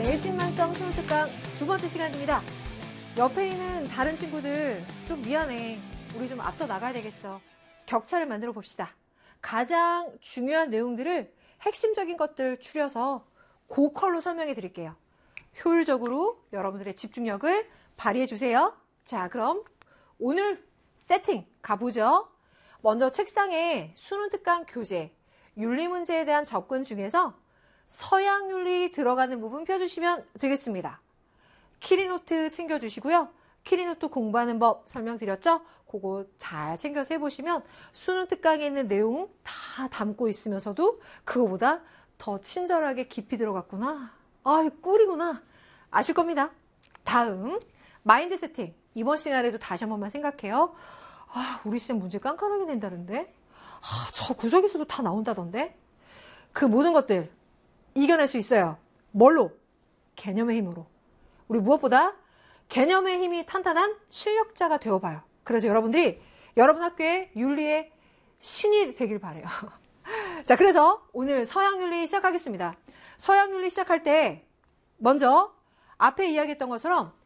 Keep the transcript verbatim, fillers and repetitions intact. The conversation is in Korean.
내신 만점 수능 특강 두 번째 시간입니다. 옆에 있는 다른 친구들 좀 미안해. 우리 좀 앞서 나가야 되겠어. 격차를 만들어 봅시다. 가장 중요한 내용들을 핵심적인 것들 추려서 고컬로 설명해 드릴게요. 효율적으로 여러분들의 집중력을 발휘해 주세요. 자, 그럼 오늘 세팅 가보죠. 먼저 책상에 수능 특강 교재, 윤리 문제에 대한 접근 중에서 서양 윤리 들어가는 부분 펴주시면 되겠습니다. 키리노트 챙겨주시고요. 키리노트 공부하는 법 설명드렸죠? 그거 잘 챙겨서 해보시면 수능 특강에 있는 내용 다 담고 있으면서도 그거보다 더 친절하게 깊이 들어갔구나. 아, 꿀이구나. 아실 겁니다. 다음, 마인드 세팅. 이번 시간에도 다시 한 번만 생각해요. 아, 우리 쌤 문제 깐깐하게 낸다는데? 아, 저 구석에서도 다 나온다던데? 그 모든 것들 이겨낼 수 있어요. 뭘로? 개념의 힘으로. 우리 무엇보다 개념의 힘이 탄탄한 실력자가 되어봐요. 그래서 여러분들이 여러분 학교의 윤리의 신이 되길 바라요. 자, 그래서 오늘 서양윤리 시작하겠습니다. 서양윤리 시작할 때 먼저 앞에 이야기했던 것처럼